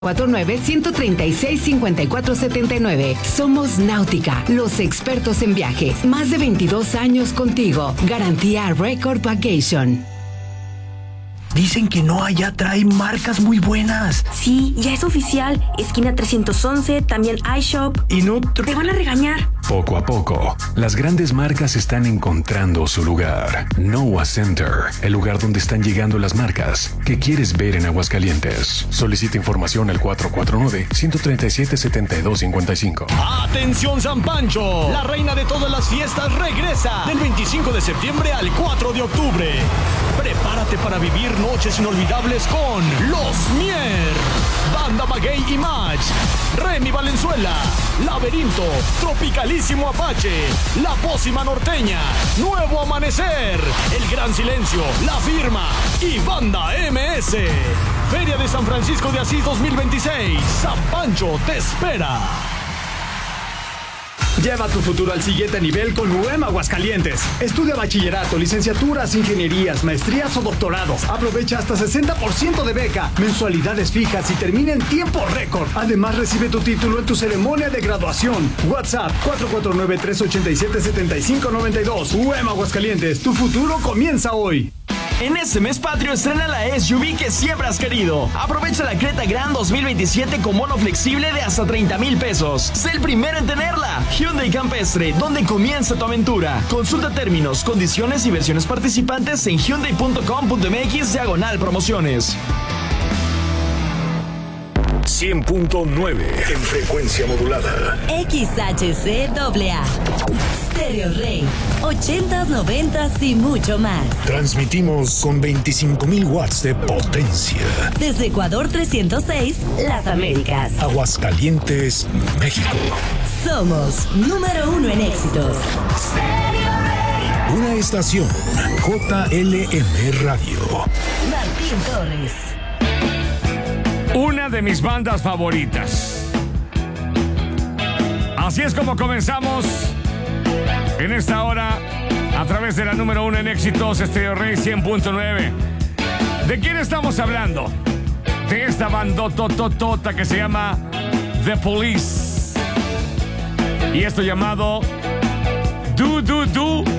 449-136-5479. Somos Náutica, los expertos en viajes. Más de 22 años contigo. Garantía Record Vacation. Dicen que no allá trae marcas muy buenas. Sí, ya es oficial. Esquina 311, también iShop. Y no... Te van a regañar. Poco a poco, las grandes marcas están encontrando su lugar. Noah Center, el lugar donde están llegando las marcas que quieres ver en Aguascalientes. Solicita información al 449-137-7255. ¡Atención San Pancho! La reina de todas las fiestas regresa del 25 de septiembre al 4 de octubre. Prepárate para vivir noches inolvidables con Los Mier, Banda Maguey y Match, Remy Valenzuela, Laberinto, Tropicalísimo Apache, La Pócima Norteña, Nuevo Amanecer, El Gran Silencio, La Firma y Banda MS. Feria de San Francisco de Asís 2026. San Pancho te espera. Lleva tu futuro al siguiente nivel con UEM Aguascalientes. Estudia bachillerato, licenciaturas, ingenierías, maestrías o doctorados. Aprovecha hasta 60% de beca, mensualidades fijas y termina en tiempo récord. Además, recibe tu título en tu ceremonia de graduación. WhatsApp 449-387-7592. UEM Aguascalientes, tu futuro comienza hoy. En este mes patrio estrena la SUV que siempre has querido. Aprovecha la Creta Grand 2027 con bono flexible de hasta 30,000 pesos. Sé el primero en tenerla. Hyundai Campestre, donde comienza tu aventura. Consulta términos, condiciones y versiones participantes en hyundai.com.mx/promociones. 100.9 en frecuencia modulada. XHCAA. Stereo Rey. 80s, 90s y mucho más. Transmitimos con 25,000 watts de potencia. Desde Ecuador 306, Las Américas. Aguascalientes, México. Somos número 1 en éxitos. Stereo Rey. Una estación JLM Radio. Martín Torres. Una de mis bandas favoritas. Así es como comenzamos en esta hora a través de la número 1 en éxitos, Stereo Rey 100.9. ¿De quién estamos hablando? De esta bandotototota que se llama The Police. Y esto llamado Do Do Do